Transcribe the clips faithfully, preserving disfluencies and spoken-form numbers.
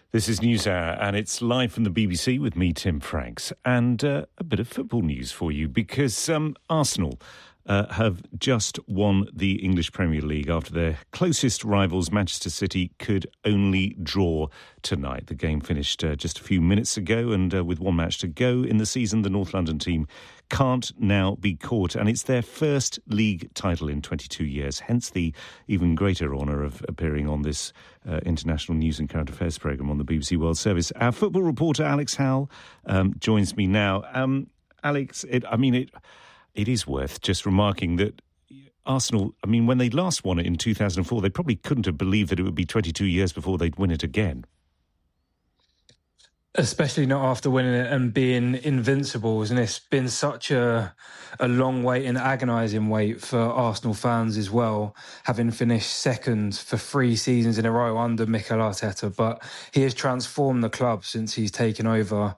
This is NewsHour, and it's live from the B B C with me, Tim Franks, and uh, a bit of football news for you, because um, Arsenal uh, have just won the English Premier League after their closest rivals, Manchester City, could only draw tonight. The game finished uh, just a few minutes ago, and uh, with one match to go in the season, the North London team can't now be caught, and it's their first league title in twenty-two years, hence the even greater honour of appearing on this uh, international news and current affairs programme on the B B C World Service. Our football reporter Alex Howell um, joins me now. Um, Alex, it, I mean, it it is worth just remarking that Arsenal, I mean, when they last won it in two thousand four, they probably couldn't have believed that it would be twenty-two years before they'd win it again. Especially not after winning it and being invincibles. And it's been such a a long wait and agonising wait for Arsenal fans as well, having finished second for three seasons in a row under Mikel Arteta. But he has transformed the club since he's taken over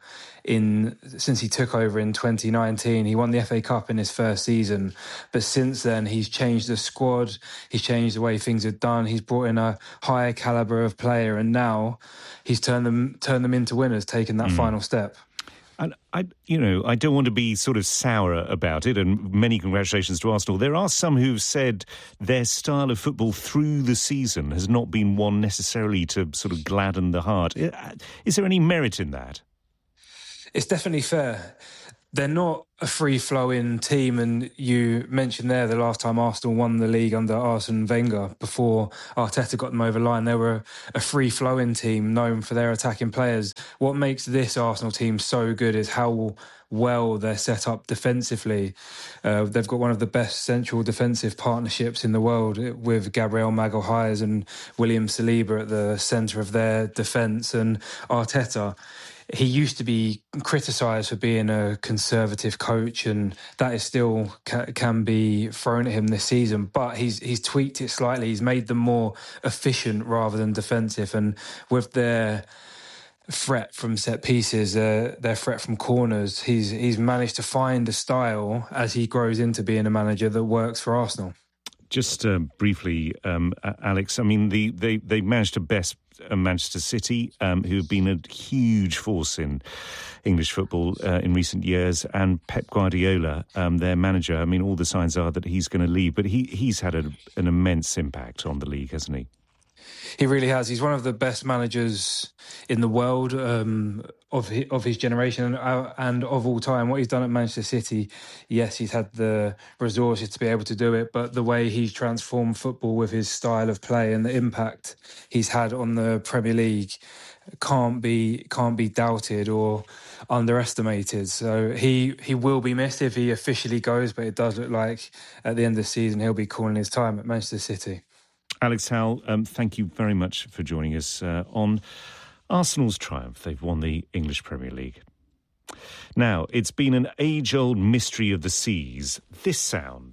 in since he took over in twenty nineteen. He won the F A Cup in his first season, but since then he's changed the squad, he's changed the way things are done, he's brought in a higher calibre of player, and now he's turned them turned them into winners, taking that mm. final step. And I, you know, I don't want to be sort of sour about it, and many congratulations to Arsenal. There are some who've said their style of football through the season has not been one necessarily to sort of gladden the heart. Is there any merit in that? It's definitely fair. They're not a free-flowing team, and you mentioned there the last time Arsenal won the league under Arsene Wenger, before Arteta got them over the line, they were a free-flowing team known for their attacking players. What makes this Arsenal team so good is how well they're set up defensively. Uh, they've got one of the best central defensive partnerships in the world, with Gabriel Magalhaes and William Saliba at the centre of their defence, and Arteta. He used to be criticised for being a conservative coach, and that is still ca- can be thrown at him this season. But he's he's tweaked it slightly. He's made them more efficient rather than defensive. And with their threat from set pieces, uh, their threat from corners, he's he's managed to find a style as he grows into being a manager that works for Arsenal. Just uh, briefly, um, Alex, I mean, the, they, they managed to best uh, Manchester City, um, who have been a huge force in English football uh, in recent years, and Pep Guardiola, um, their manager. I mean, all the signs are that he's going to leave, but he he's had a, an immense impact on the league, hasn't he? He really has. He's one of the best managers in the world, um, of his, of his generation and, uh, and of all time. What he's done at Manchester City, yes, he's had the resources to be able to do it, but the way he's transformed football with his style of play and the impact he's had on the Premier League can't be can't be doubted or underestimated. So he he will be missed if he officially goes, but it does look like at the end of the season he'll be calling his time at Manchester City. Alex Howell, um, thank you very much for joining us uh, on Arsenal's triumph. They've won the English Premier League. Now, it's been an age-old mystery of the seas. This sound.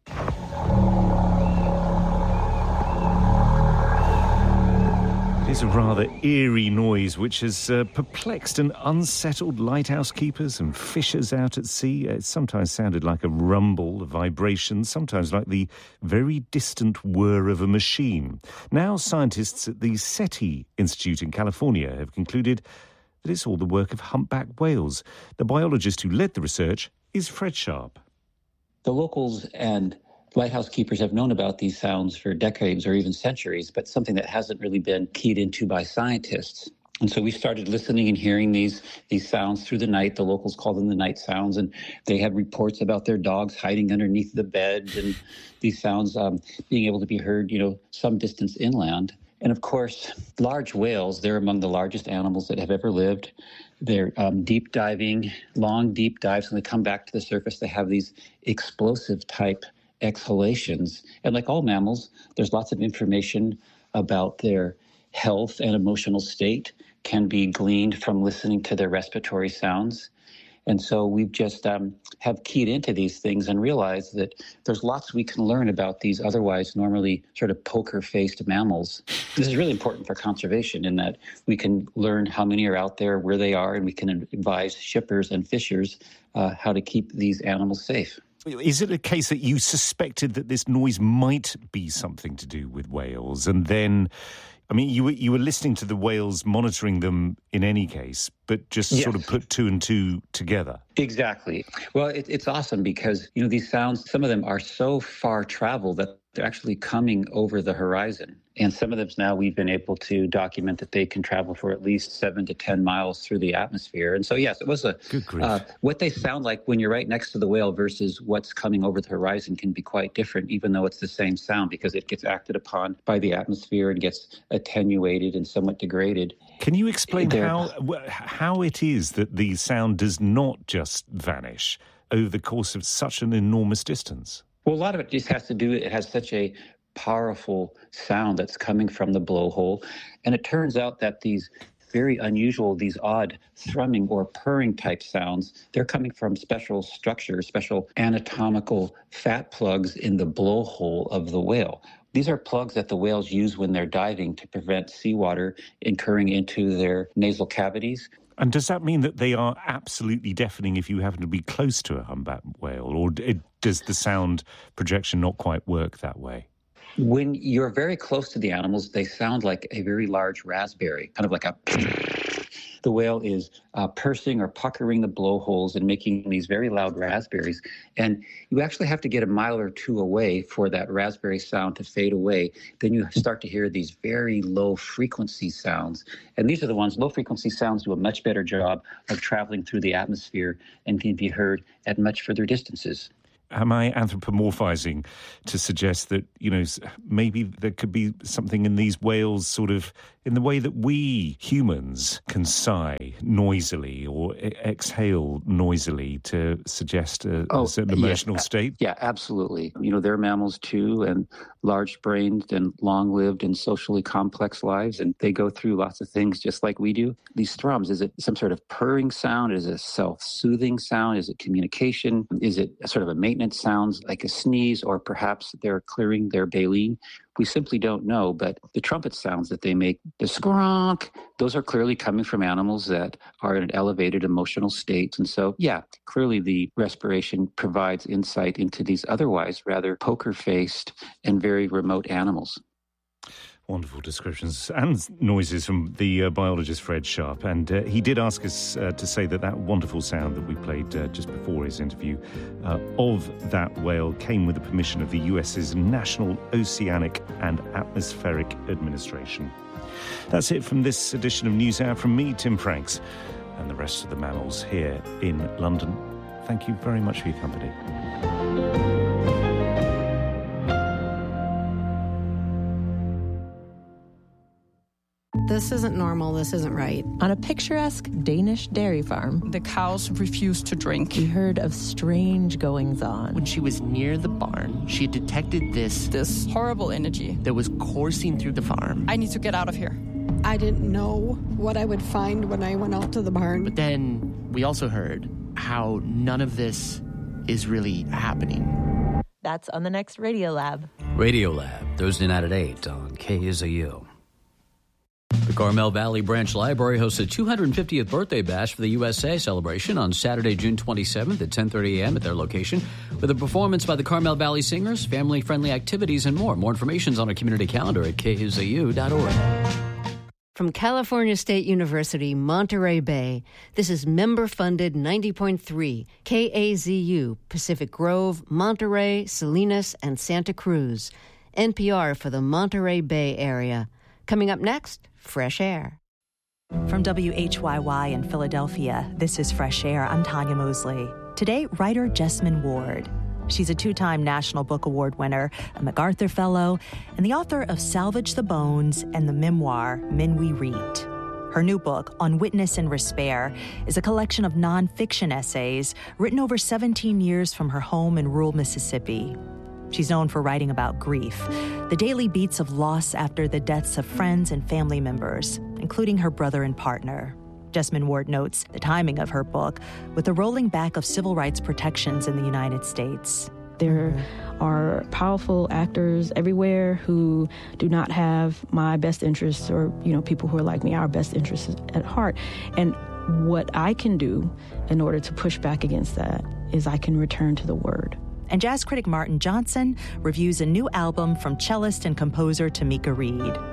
It is a rather eerie noise which has uh, perplexed and unsettled lighthouse keepers and fishers out at sea. It sometimes sounded like a rumble, a vibration, sometimes like the very distant whir of a machine. Now scientists at the SETI Institute in California have concluded that it's all the work of humpback whales. The biologist who led the research is Fred Sharp. The locals and lighthouse keepers have known about these sounds for decades or even centuries, but something that hasn't really been keyed into by scientists. And so we started listening and hearing these these sounds through the night. The locals call them the night sounds, and they had reports about their dogs hiding underneath the bed, and these sounds um, being able to be heard, you know, some distance inland. And of course, large whales, they're among the largest animals that have ever lived. They're um, deep diving, long deep dives. When they come back to the surface, they have these explosive type exhalations. And like all mammals, there's lots of information about their health and emotional state can be gleaned from listening to their respiratory sounds. And so we've just um, have keyed into these things and realized that there's lots we can learn about these otherwise normally sort of poker-faced mammals. This is really important for conservation in that we can learn how many are out there, where they are, and we can advise shippers and fishers uh, how to keep these animals safe. Is it a case that you suspected that this noise might be something to do with whales, and then I mean, you were, you were listening to the whales, monitoring them in any case, but just Yes. sort of put two and two together. Exactly. Well, it, it's awesome because, you know, these sounds, some of them are so far traveled that they're actually coming over the horizon. And some of them now we've been able to document that they can travel for at least seven to ten miles through the atmosphere. And so, yes, it was a, Good grief. uh, what they sound like when you're right next to the whale versus what's coming over the horizon can be quite different, even though it's the same sound, because it gets acted upon by the atmosphere and gets attenuated and somewhat degraded. Can you explain They're- how how it is that the sound does not just vanish over the course of such an enormous distance? Well, a lot of it just has to do, it has such a powerful sound that's coming from the blowhole. And it turns out that these very unusual, these odd thrumming or purring type sounds, they're coming from special structures, special anatomical fat plugs in the blowhole of the whale. These are plugs that the whales use when they're diving to prevent seawater incurring into their nasal cavities. And does that mean that they are absolutely deafening if you happen to be close to a humpback whale, or it, does the sound projection not quite work that way? When you're very close to the animals, they sound like a very large raspberry, kind of like a... The whale is uh, pursing or puckering the blowholes and making these very loud raspberries. And you actually have to get a mile or two away for that raspberry sound to fade away. Then you start to hear these very low frequency sounds. And these are the ones, low frequency sounds do a much better job of traveling through the atmosphere and can be heard at much further distances. Am I anthropomorphizing to suggest that, you know, maybe there could be something in these whales sort of in the way that we humans can sigh noisily or exhale noisily to suggest a, oh, a certain emotional yes. state? Yeah, absolutely. You know, they're mammals too, and large-brained and long-lived and socially complex lives, and they go through lots of things just like we do. These thrums, is it some sort of purring sound? Is it a self-soothing sound? Is it communication? Is it a sort of a maintenance sound like a sneeze, or perhaps they're clearing their baleen? We simply don't know, but the trumpet sounds that they make, the skronk, those are clearly coming from animals that are in an elevated emotional state. And so, yeah, clearly the respiration provides insight into these otherwise rather poker-faced and very remote animals. Wonderful descriptions and noises from the uh, biologist Fred Sharp. And uh, he did ask us uh, to say that that wonderful sound that we played uh, just before his interview uh, of that whale came with the permission of the U S's National Oceanic and Atmospheric Administration. That's it from this edition of NewsHour from me, Tim Franks, and the rest of the mammals here in London. Thank you very much for your company. This isn't normal. This isn't right. On a picturesque Danish dairy farm, the cows refused to drink. We heard of strange goings-on. When she was near the barn, she detected this... This horrible energy. That was coursing through the farm. I need to get out of here. I didn't know what I would find when I went out to the barn. But then we also heard how none of this is really happening. That's on the next Radiolab. Radiolab, Thursday night at eight on K Z U. The Carmel Valley Branch Library hosts a two hundred fiftieth birthday bash for the U S A celebration on Saturday, June twenty-seventh at ten thirty a.m. at their location, with a performance by the Carmel Valley Singers, family-friendly activities, and more. More information is on our community calendar at K Z U dot org. From California State University, Monterey Bay, this is member-funded ninety point three K A Z U, Pacific Grove, Monterey, Salinas, and Santa Cruz. N P R for the Monterey Bay area. Coming up next, Fresh Air. From W H Y Y in Philadelphia, this is Fresh Air. I'm Tanya Mosley. Today, writer Jesmyn Ward. She's a two-time National Book Award winner, a MacArthur Fellow, and the author of Salvage the Bones and the memoir Men We Read. Her new book, On Witness and Despair, is a collection of nonfiction essays written over seventeen years from her home in rural Mississippi. She's known for writing about grief, the daily beats of loss after the deaths of friends and family members, including her brother and partner. Jesmyn Ward notes the timing of her book with the rolling back of civil rights protections in the United States. There are powerful actors everywhere who do not have my best interests, or, you know, people who are like me, our best interests at heart. And what I can do in order to push back against that is I can return to the Word. And jazz critic Martin Johnson reviews a new album from cellist and composer Tamika Reed.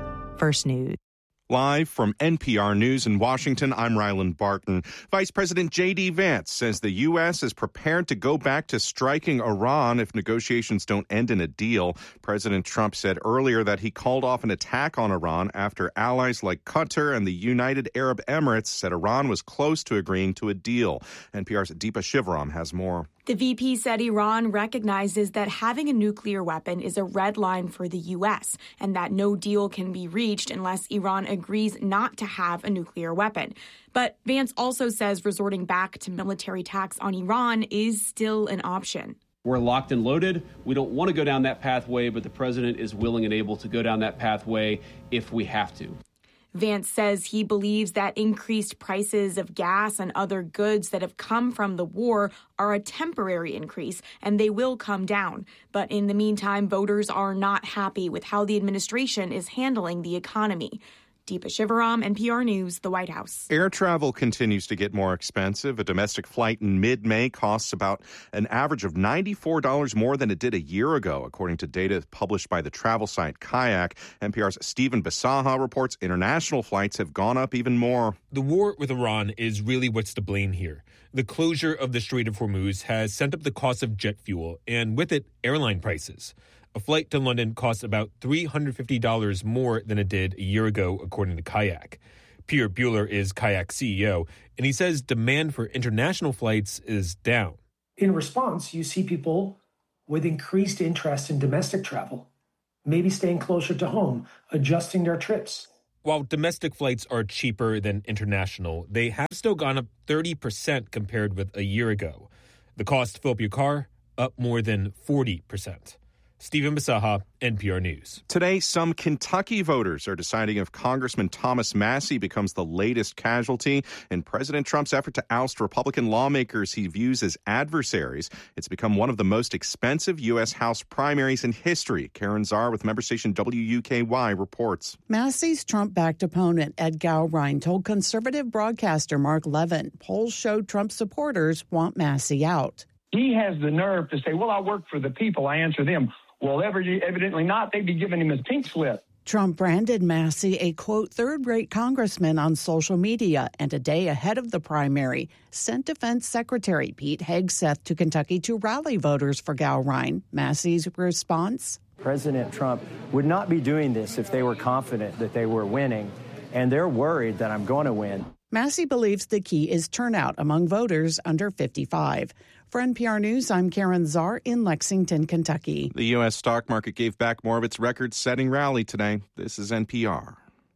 First News. Live from N P R News in Washington, I'm Ryland Barton. Vice President J D. Vance says the U S is prepared to go back to striking Iran if negotiations don't end in a deal. President Trump said earlier that he called off an attack on Iran after allies like Qatar and the United Arab Emirates said Iran was close to agreeing to a deal. N P R's Deepa Shivaram has more. The V P said Iran recognizes that having a nuclear weapon is a red line for the U S and that no deal can be reached unless Iran agrees not to have a nuclear weapon. But Vance also says resorting back to military attacks on Iran is still an option. We're locked and loaded. We don't want to go down that pathway, but the president is willing and able to go down that pathway if we have to. Vance says he believes that increased prices of gas and other goods that have come from the war are a temporary increase, and they will come down. But in the meantime, voters are not happy with how the administration is handling the economy. Deepa Shivaram, N P R News, the White House. Air travel continues to get more expensive. A domestic flight in mid-May costs about an average of ninety-four dollars more than it did a year ago, according to data published by the travel site Kayak. N P R's Stephen Basaha reports international flights have gone up even more. The war with Iran is really what's to blame here. The closure of the Strait of Hormuz has sent up the cost of jet fuel, and with it, airline prices. A flight to London costs about three hundred fifty dollars more than it did a year ago, according to Kayak. Pierre Buehler is Kayak's C E O, and he says demand for international flights is down. In response, you see people with increased interest in domestic travel, maybe staying closer to home, adjusting their trips. While domestic flights are cheaper than international, they have still gone up thirty percent compared with a year ago. The cost to fill up your car, up more than forty percent. Stephen Basaha, N P R News. Today, some Kentucky voters are deciding if Congressman Thomas Massie becomes the latest casualty in President Trump's effort to oust Republican lawmakers he views as adversaries. It's become one of the most expensive U S. House primaries in history. Karen Czar with member station W U K Y reports. Massie's Trump-backed opponent, Ed Gowrine, told conservative broadcaster Mark Levin polls showed Trump supporters want Massie out. He has the nerve to say, well, I work for the people, I answer them. Well, evidently not. They'd be giving him his pink slip. Trump branded Massie a, quote, third-rate congressman on social media, and a day ahead of the primary, sent Defense Secretary Pete Hegseth to Kentucky to rally voters for Gowrine. Massie's response? President Trump would not be doing this if they were confident that they were winning, and they're worried that I'm going to win. Massie believes the key is turnout among voters under fifty-five. For N P R News, I'm Karen Czar in Lexington, Kentucky. The U S stock market gave back more of its record-setting rally today. This is N P R.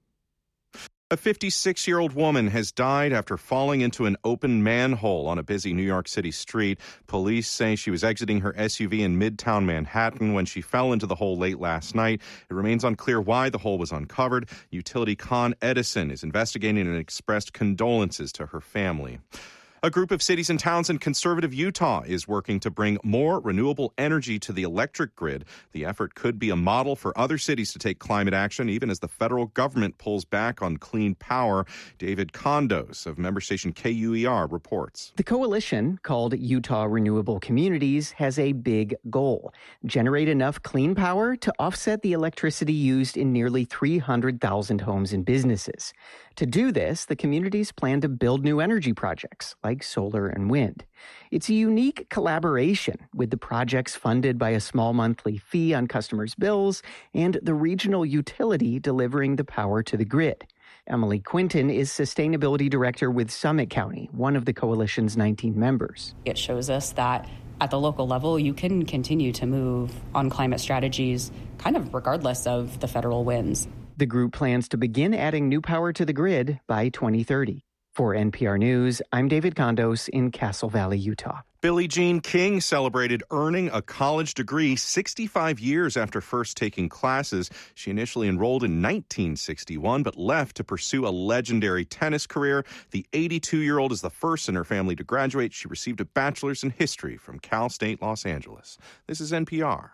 A fifty-six-year-old woman has died after falling into an open manhole on a busy New York City street. Police say she was exiting her S U V in Midtown Manhattan when she fell into the hole late last night. It remains unclear why the hole was uncovered. Utility Con Edison is investigating and expressed condolences to her family. A group of cities and towns in conservative Utah is working to bring more renewable energy to the electric grid. The effort could be a model for other cities to take climate action, even as the federal government pulls back on clean power. David Condos of member station K U E R reports. The coalition, called Utah Renewable Communities, has a big goal: generate enough clean power to offset the electricity used in nearly three hundred thousand homes and businesses. To do this, the communities plan to build new energy projects like solar and wind. It's a unique collaboration with the projects funded by a small monthly fee on customers' bills and the regional utility delivering the power to the grid. Emily Quinton is Sustainability Director with Summit County, one of the coalition's nineteen members. It shows us that at the local level, you can continue to move on climate strategies kind of regardless of the federal wins. The group plans to begin adding new power to the grid by twenty thirty. For N P R News, I'm David Condos in Castle Valley, Utah. Billie Jean King celebrated earning a college degree sixty-five years after first taking classes. She initially enrolled in nineteen sixty-one, but left to pursue a legendary tennis career. The eighty-two-year-old is the first in her family to graduate. She received a bachelor's in history from Cal State Los Angeles. This is N P R.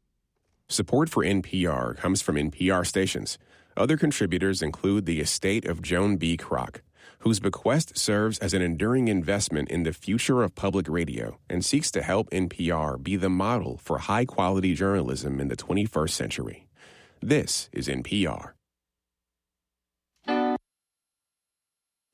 Support for N P R comes from N P R stations. Other contributors include the estate of Joan B. Kroc, whose bequest serves as an enduring investment in the future of public radio and seeks to help N P R be the model for high-quality journalism in the twenty-first century. This is N P R.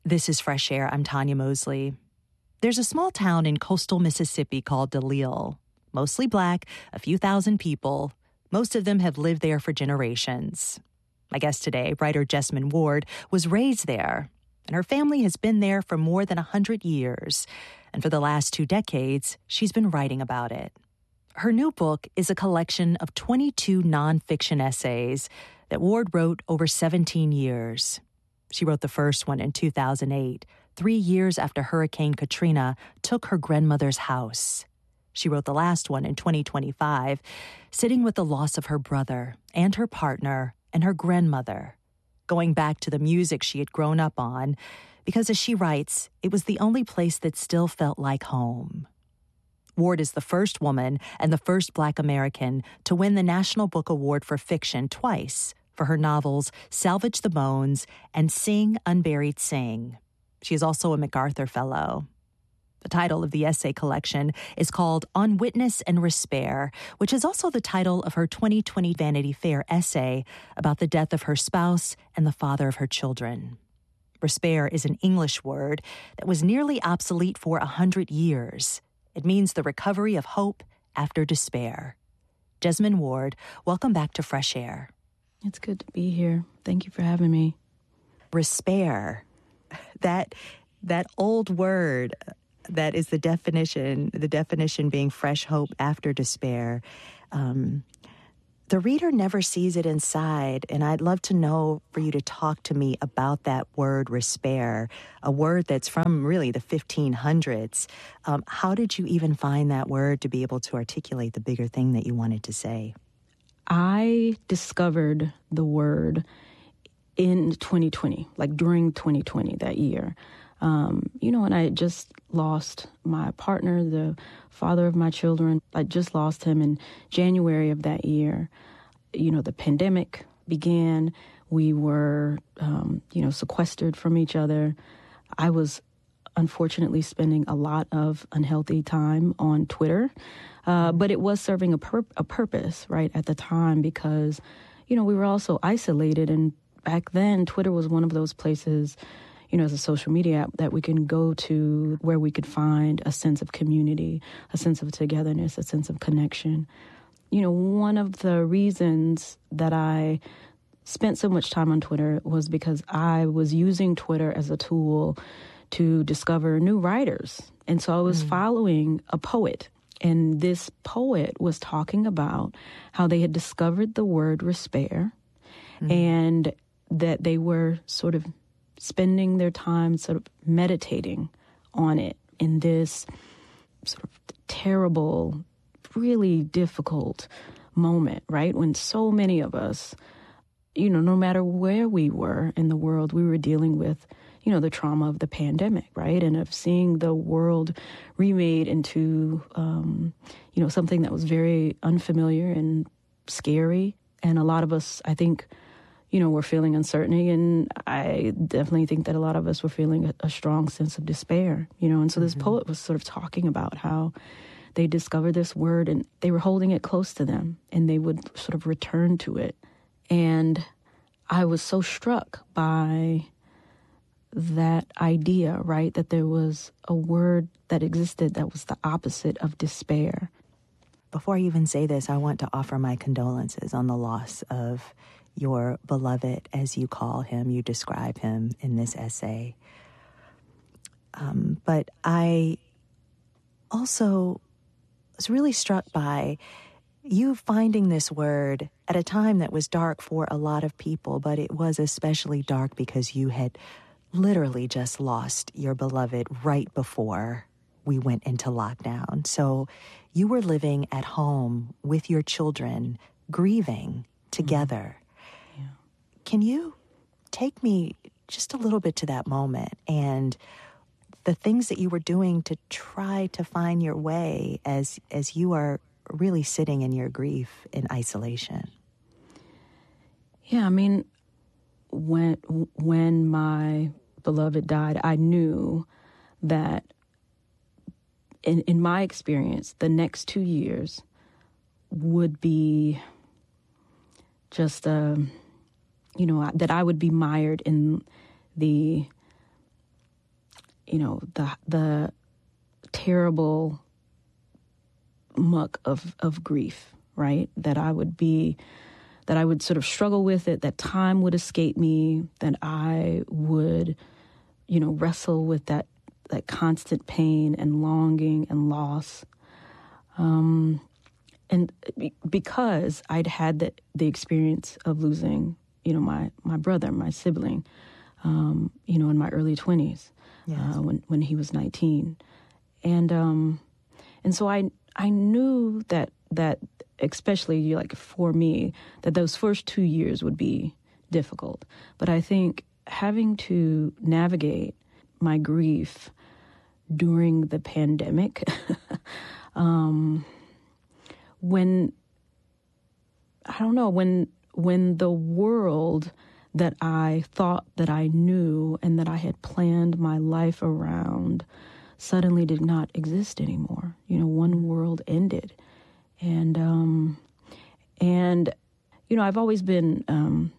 This is Fresh Air. I'm Tanya Mosley. There's a small town in coastal Mississippi called Delisle. Mostly black, a few thousand people. Most of them have lived there for generations. My guest today, writer Jesmyn Ward, was raised there, and her family has been there for more than one hundred years. And for the last two decades, she's been writing about it. Her new book is a collection of twenty-two nonfiction essays that Ward wrote over seventeen years. She wrote the first one in two thousand eight, three years after Hurricane Katrina took her grandmother's house. She wrote the last one in twenty twenty-five, sitting with the loss of her brother and her partner and her grandmother, going back to the music she had grown up on, because as she writes, it was the only place that still felt like home. Ward is the first woman and the first Black American to win the National Book Award for Fiction twice for her novels Salvage the Bones and Sing, Unburied Sing. She is also a MacArthur Fellow. The title of the essay collection is called On Witness and Respair, which is also the title of her twenty twenty Vanity Fair essay about the death of her spouse and the father of her children. Respair is an English word that was nearly obsolete for a hundred years. It means the recovery of hope after despair. Jesmyn Ward, welcome back to Fresh Air. It's good to be here. Thank you for having me. Respair, that that old word that is the definition, the definition being fresh hope after despair. Um, the reader never sees it inside, and I'd love to know for you to talk to me about that word respair, a word that's from really the fifteen hundreds. Um, how did you even find that word to be able to articulate the bigger thing that you wanted to say? I discovered the word in twenty twenty, like during twenty twenty, that year. Um, you know, and I had just lost my partner, the father of my children. I just lost him in January of that year. You know, the pandemic began. We were, um, you know, sequestered from each other. I was unfortunately spending a lot of unhealthy time on Twitter. Uh, but it was serving a, pur- a purpose, right, at the time because, you know, we were also isolated. And back then, Twitter was one of those places, you know, as a social media app that we can go to where we could find a sense of community, a sense of togetherness, a sense of connection. You know, one of the reasons that I spent so much time on Twitter was because I was using Twitter as a tool to discover new writers. And so I was mm. following a poet. And this poet was talking about how they had discovered the word respair mm. and that they were sort of spending their time sort of meditating on it in this sort of terrible, really difficult moment, right? When so many of us, you know, no matter where we were in the world, we were dealing with, you know, the trauma of the pandemic, right? And of seeing the world remade into, um, you know, something that was very unfamiliar and scary. And a lot of us, I think, you know, were feeling uncertainty. And I definitely think that a lot of us were feeling a, a strong sense of despair, you know. And so this mm-hmm. poet was sort of talking about how they discovered this word and they were holding it close to them and they would sort of return to it. And I was so struck by that idea, right, that there was a word that existed that was the opposite of despair. Before I even say this, I want to offer my condolences on the loss of your beloved, as you call him, you describe him in this essay. Um, but I also was really struck by you finding this word at a time that was dark for a lot of people, but it was especially dark because you had literally just lost your beloved right before we went into lockdown. So you were living at home with your children, grieving together. Mm-hmm. Yeah. Can you take me just a little bit to that moment and the things that you were doing to try to find your way as as you are really sitting in your grief in isolation? Yeah, I mean, when when my beloved died, I knew that in in my experience, the next two years would be just, uh, you know, that I would be mired in the you know, the the terrible muck of, of grief, right? That I would be, that I would sort of struggle with it, that time would escape me, that I would, you know, wrestle with that, that constant pain and longing and loss. Um, and because I'd had the, the experience of losing, you know, my, my brother, my sibling, um, you know, in my early twenties, yes. uh, when, when he was nineteen. And, um, and so I, I knew that, that especially like for me, that those first two years would be difficult. But I think having to navigate my grief during the pandemic, um, when, I don't know, when, when the world that I thought that I knew and that I had planned my life around suddenly did not exist anymore. You know, one world ended. And, um, and, you know, I've always been, um,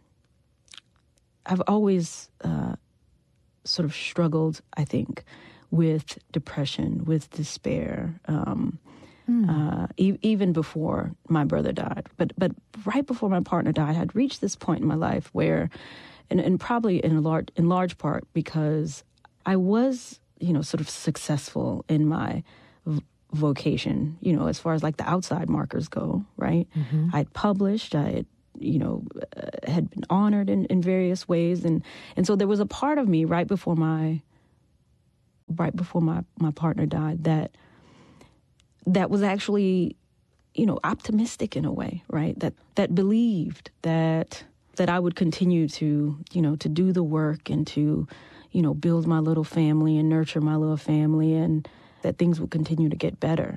I've always, uh, sort of struggled, I think, with depression, with despair, um, mm. uh, e- even before my brother died. But, but right before my partner died, I'd reached this point in my life where, and, and probably in a large, in large part because I was, you know, sort of successful in my v- vocation, you know, as far as like the outside markers go, right? Mm-hmm. I'd published, I had, you know, uh, had been honored in, in various ways. And, and so there was a part of me right before my, right before my, my partner died that, that was actually, you know, optimistic in a way, right? That, that believed that, that I would continue to, you know, to do the work and to, you know, build my little family and nurture my little family and that things would continue to get better.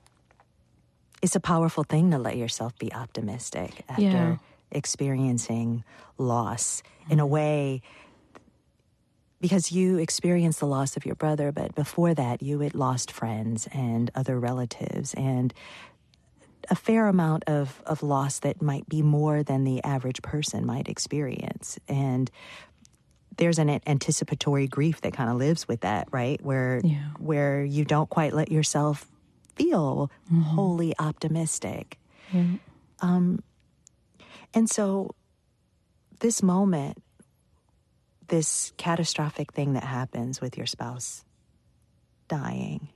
It's a powerful thing to let yourself be optimistic after yeah. experiencing loss mm-hmm. in a way, because you experienced the loss of your brother, but before that you had lost friends and other relatives and a fair amount of, of loss that might be more than the average person might experience. And there's an anticipatory grief that kind of lives with that, right? Where yeah. where you don't quite let yourself feel mm-hmm. wholly optimistic. Yeah. Um, and so this moment, this catastrophic thing that happens with your spouse dying,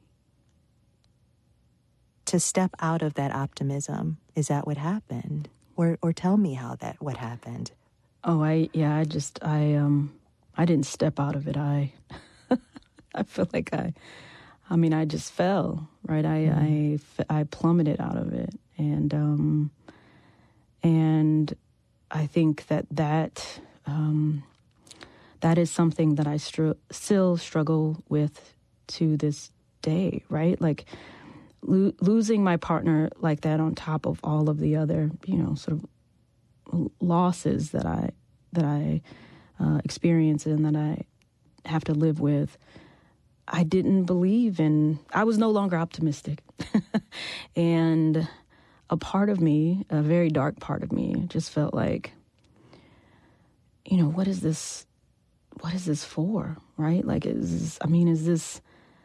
to step out of that optimism, is that what happened? Or or tell me how that, what happened. Oh, I, yeah, I just, I, um, I didn't step out of it. I, I feel like I, I mean, I just fell, right? I, mm-hmm. I, I plummeted out of it. And, um, and I think that that, um, that is something that I str- still struggle with to this day, right? Like lo- losing my partner like that on top of all of the other, you know, sort of losses that I, that I, Uh, experience and that I have to live with, I didn't believe in, I was no longer optimistic. And a part of me, a very dark part of me, just felt like, you know, what is this, what is this for, right? Like, is this, I mean, is this,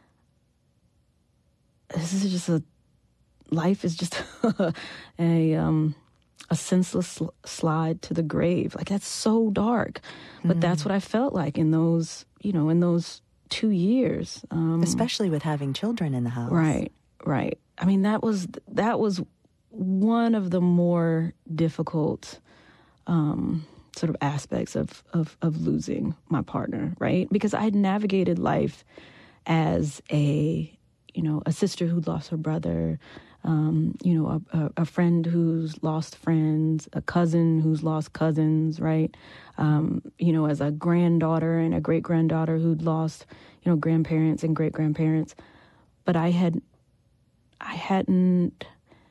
this is just a, life is just a, um, a senseless sl- slide to the grave. Like, that's so dark. But mm. that's what I felt like in those, you know, in those two years. Um, Especially with having children in the house. Right, right. I mean, that was, that was one of the more difficult um, sort of aspects of, of, of losing my partner, right? Because I had navigated life as a, you know, a sister who lost her brother, Um, you know, a, a, a friend who's lost friends, a cousin who's lost cousins, right? Um, you know, as a granddaughter and a great-granddaughter who'd lost, you know, grandparents and great-grandparents. But I had, I hadn't,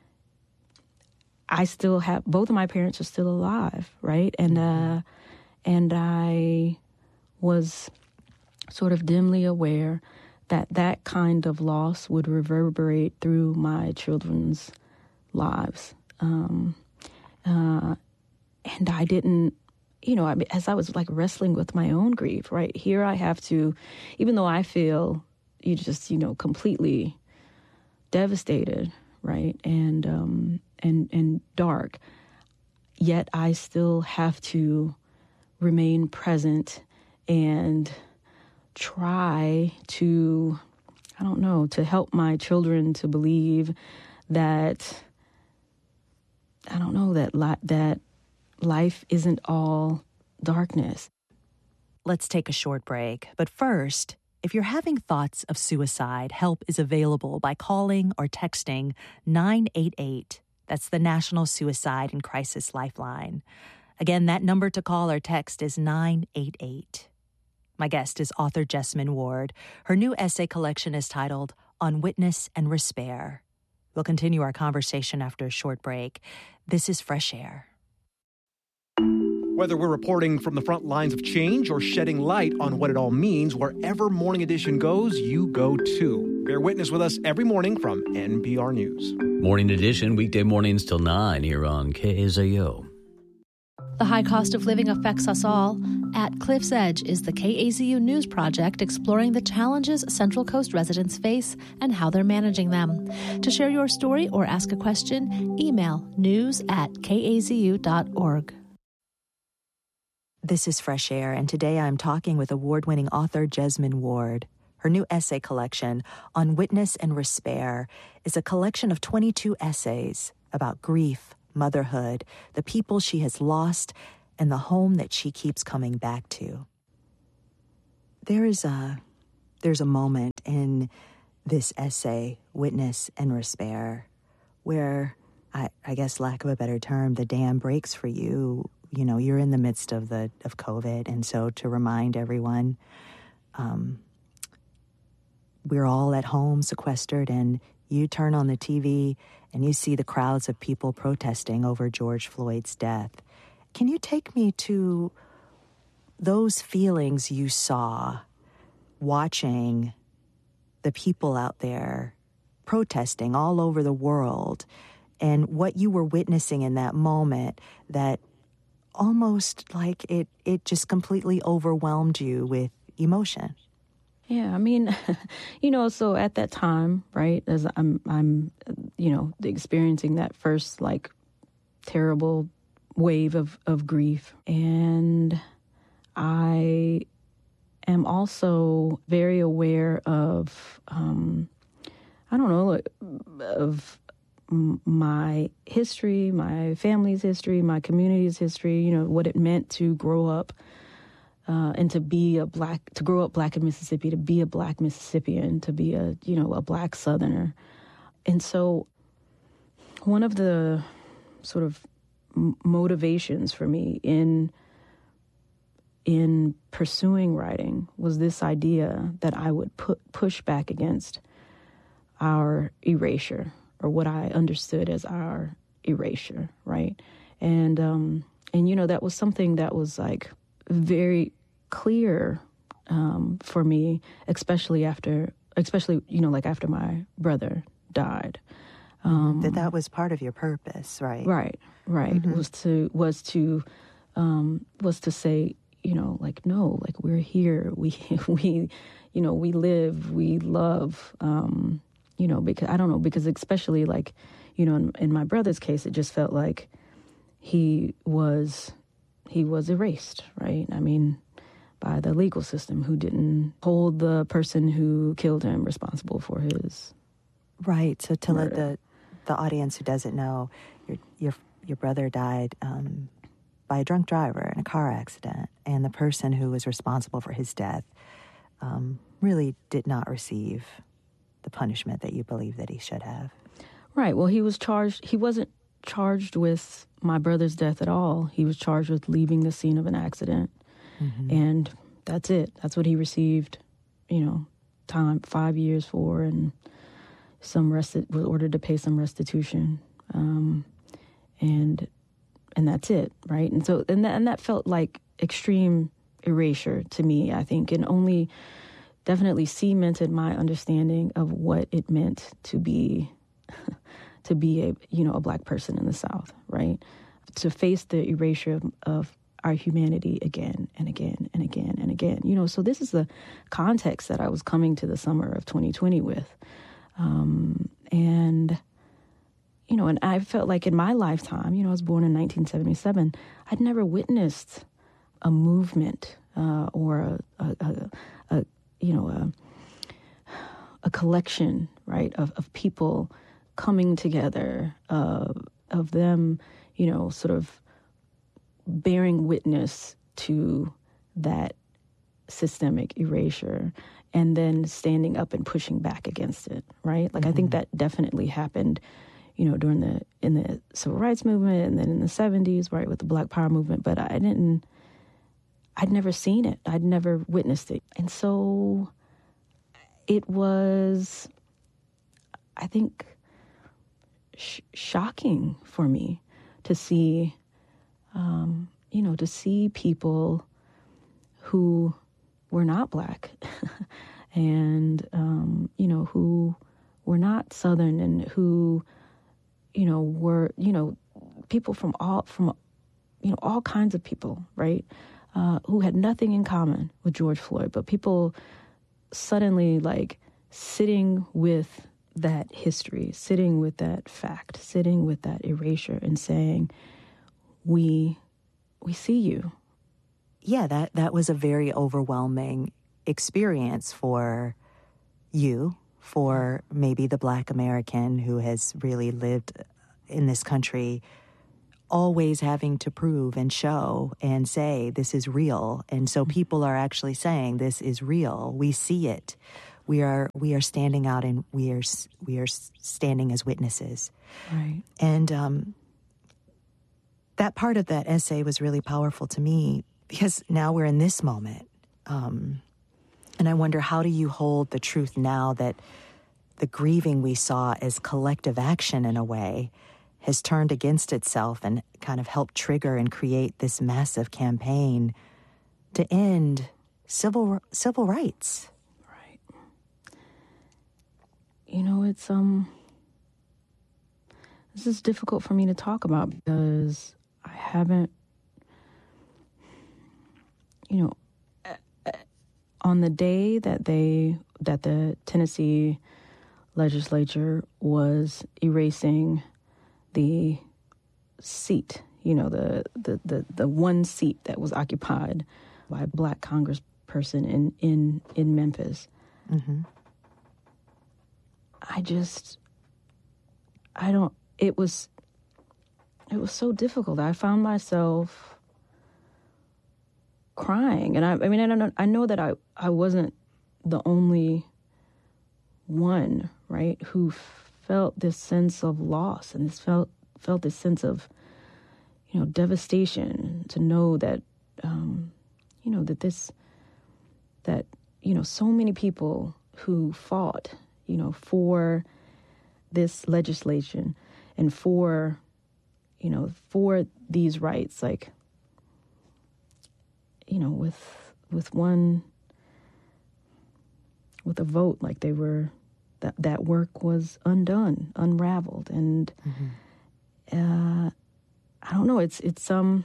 I still have, both of my parents are still alive, right? And, uh, and I was sort of dimly aware that that kind of loss would reverberate through my children's lives. Um, uh, and I didn't, you know, I, as I was like wrestling with my own grief, right? Here I have to, even though I feel you just, you know, completely devastated, right? And, um, and, and dark, yet I still have to remain present and try to, I don't know, to help my children to believe that, I don't know, that li- that life isn't all darkness. Let's take a short break. But first, if you're having thoughts of suicide, help is available by calling or texting nine eight eight. That's the National Suicide and Crisis Lifeline. Again, that number to call or text is nine eight eight. My guest is author Jessamine Ward. Her new essay collection is titled On Witness and Respair. We'll continue our conversation after a short break. This is Fresh Air. Whether we're reporting from the front lines of change or shedding light on what it all means, wherever Morning Edition goes, you go too. Bear witness with us every morning from N P R News. Morning Edition, weekday mornings till nine here on K A Z U. The high cost of living affects us all. At Cliff's Edge is the K A Z U News Project exploring the challenges Central Coast residents face and how they're managing them. To share your story or ask a question, email news at k a z u dot org. This is Fresh Air, and today I'm talking with award-winning author Jessamine Ward. Her new essay collection, On Witness and Respair, is a collection of twenty-two essays about grief, motherhood, the people she has lost, and the home that she keeps coming back to. There is a, there's a moment in this essay, Witness and Respair, where, I, I guess lack of a better term, the dam breaks for you. You know, you're in the midst of the of COVID, and so to remind everyone, um, we're all at home sequestered, and you turn on the T V and you see the crowds of people protesting over George Floyd's death. Can you take me to those feelings you saw watching the people out there protesting all over the world, and what you were witnessing in that moment that almost like it, it just completely overwhelmed you with emotion? Yeah, I mean, you know, so at that time, right, as I'm, I'm, you know, experiencing that first, like, terrible wave of, of grief. And I am also very aware of, um, I don't know, of my history, my family's history, my community's history, you know, what it meant to grow up uh, and to be a black, to grow up black in Mississippi, to be a black Mississippian, to be a, you know, a black Southerner. And so one of the sort of m- motivations for me in in pursuing writing was this idea that I would put, push back against our erasure, or what I understood as our erasure, right? And, um, and you know, that was something that was, like, very clear um, for me, especially after, especially, you know, like, after my brother died. Um, that that was part of your purpose, right? Right, right. Mm-hmm. Was to, was to, um, was to say, you know, like, no, like, we're here. We, we, you know, we live, we love, um, you know, because I don't know, because especially like, you know, in, in my brother's case, it just felt like he was, he was erased, right? I mean, by the legal system, who didn't hold the person who killed him responsible for his right. So to murder. let the the audience who doesn't know, your your your brother died um, by a drunk driver in a car accident, and the person who was responsible for his death um, really did not receive the punishment that you believe that he should have. Right. Well, he was charged. He wasn't charged with my brother's death at all. He was charged with leaving the scene of an accident. Mm-hmm. And that's it. That's what he received, you know, time, five years for, and some rest was ordered to pay some restitution. Um, and, and that's it. Right. And so, and that, and that felt like extreme erasure to me, I think, and only definitely cemented my understanding of what it meant to be, to be a, you know, a black person in the South, right? To face the erasure of, of our humanity again and again and again and again. You know, so this is the context that I was coming to the summer of twenty twenty with. Um, and, you know, and I felt like in my lifetime, you know, I was born in nineteen seventy-seven, I'd never witnessed a movement uh, or a, a, a, a, you know, a, a collection, right, of, of people coming together, uh, of them, you know, sort of bearing witness to that systemic erasure and then standing up and pushing back against it, right? Like, mm-hmm. I think that definitely happened, you know, during the, in the civil rights movement and then in the seventies, right, with the Black Power movement. But I didn't, I'd never seen it. I'd never witnessed it. And so it was, I think, sh- shocking for me to see, um, you know, to see people who were not Black and, um, you know, who were not Southern and who, you know, were, you know, people from all, from, you know, all kinds of people, right, uh, who had nothing in common with George Floyd, but people suddenly, like, sitting with that history, sitting with that fact, sitting with that erasure and saying, we we see you. Yeah, that, that was a very overwhelming experience for you, for maybe the Black American who has really lived in this country, always having to prove and show and say this is real. And so people are actually saying this is real. We see it. We are we are standing out and we are we are standing as witnesses. Right. And um, that part of that essay was really powerful to me because now we're in this moment. Um, and I wonder, how do you hold the truth now that the grieving we saw as collective action in a way has turned against itself and kind of helped trigger and create this massive campaign to end civil civil rights? You know, it's, um, this is difficult for me to talk about because I haven't, you know, on the day that they, that the Tennessee legislature was erasing the seat, you know, the, the, the, the one seat that was occupied by a Black congressperson in, in, in Memphis. Mm-hmm. I just, I don't, it was, it was so difficult. I found myself crying. And I, I mean, I don't know, I know that I, I wasn't the only one, right, who felt this sense of loss and this felt, felt this sense of, you know, devastation to know that, um, you know, that this, that, you know, so many people who fought, you know, for this legislation and for, you know, for these rights, like, you know, with, with one, with a vote, like they were, that, that work was undone, unraveled. And, mm-hmm. uh, I don't know, it's, it's, um,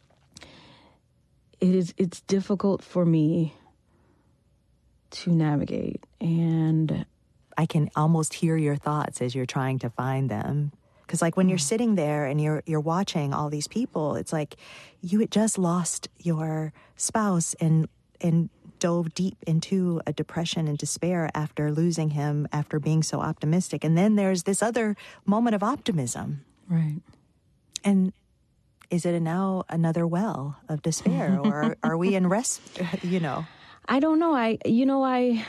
it is, it's difficult for me to navigate. And I can almost hear your thoughts as you're trying to find them. Because, like, when you're sitting there and you're you're watching all these people, it's like you had just lost your spouse and and dove deep into a depression and despair after losing him, after being so optimistic. And then there's this other moment of optimism. Right. And is it now another well of despair? Or are we in rest, you know? I don't know. I, you know, I...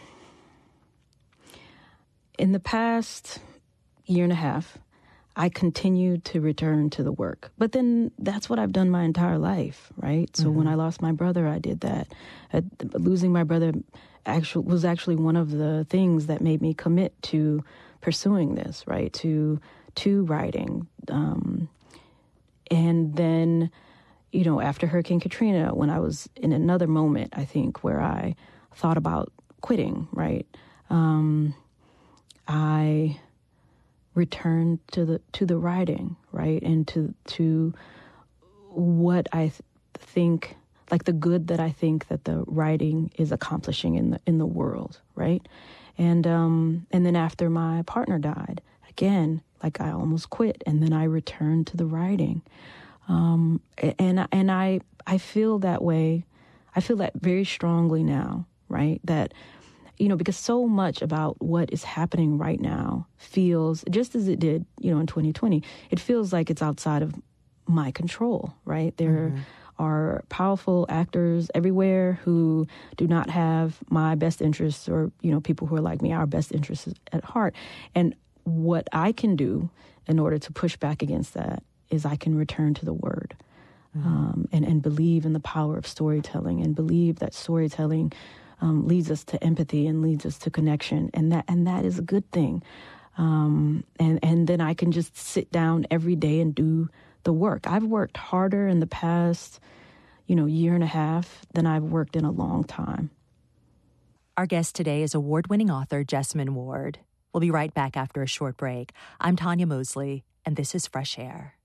In the past year and a half, I continued to return to the work. But then that's what I've done my entire life, right? So mm-hmm. when I lost my brother, I did that. Uh, losing my brother actual, was actually one of the things that made me commit to pursuing this, right? To to writing. Um, and then, you know, after Hurricane Katrina, when I was in another moment, I think, where I thought about quitting, right? Um I returned to the to the writing, right, and to to what I th- think, like the good that I think that the writing is accomplishing in the in the world, right? And um, and then after my partner died, again, like I almost quit, and then I returned to the writing, um, and and I I feel that way. I feel that very strongly now, right? That, you know, because so much about what is happening right now feels, just as it did, you know, in twenty twenty, it feels like it's outside of my control, right? There mm-hmm. are powerful actors everywhere who do not have my best interests, or, you know, people who are like me, our best interests at heart. And what I can do in order to push back against that is I can return to the word. Um, and, and believe in the power of storytelling, and believe that storytelling um, leads us to empathy and leads us to connection. And that and that is a good thing. Um, and, and then I can just sit down every day and do the work. I've worked harder in the past, you know, year and a half than I've worked in a long time. Our guest today is award-winning author Jesmyn Ward. We'll be right back after a short break. I'm Tanya Mosley, and this is Fresh Air.